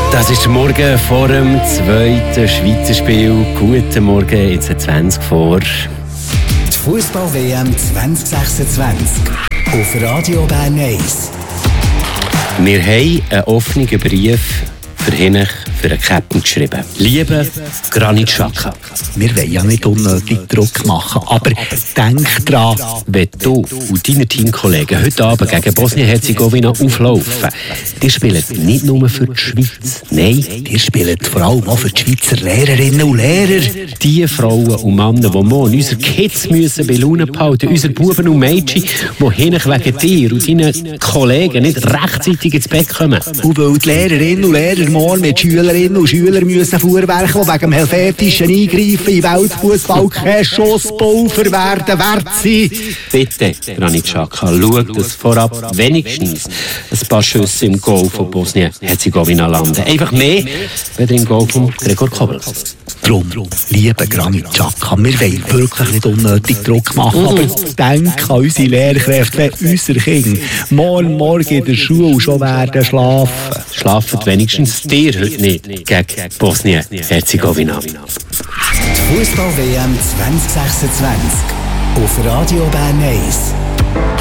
Das ist der Morgen vor dem zweiten Schweizer Spiel. Guten Morgen, jetzt 20 vor. Die Fußball-WM 2026 auf Radio Bern 1. Wir haben einen offenen Brief für den Captain geschrieben. Liebe Granit Xhaka, wir wollen ja nicht unnötig Druck machen, aber denk dran, wenn du und deine Teamkollegen heute Abend gegen Bosnien-Herzegowina auflaufen, die spielen nicht nur für die Schweiz, nein, die spielen vor allem auch für die Schweizer Lehrerinnen und Lehrer. Die Frauen und Männer, die morgen unsere Kids müssen bei Laune behalten, unsere Buben und Mädchen, die hinten wegen dir und deinen Kollegen nicht rechtzeitig ins Bett kommen. Und weil die Lehrerinnen und Lehrer morgen mit Schülerinnen und Schülern müssen vorwerken, die wegen dem helvetischen Eingreifen in Weltfußball kein Schusspulver werden wert sein. Bitte, Granit Xhaka, schau, dass vorab wenigstens ein paar Schüsse im Goal von Bosnien-Herzegowina landen. Einfach mehr, wenn im Goal von Gregor Kobel. Drum, liebe Granit Xhaka, wir wollen wirklich nicht unnötig Druck machen, aber denk an unsere Lehrkräfte, wenn unsere Kinder morgen in der Schule schon werden schlafen. Schlafen wenigstens dir heute nicht gegen Bosnien-Herzegowina. Die Fußball-WM 2026 auf Radio Bern 1.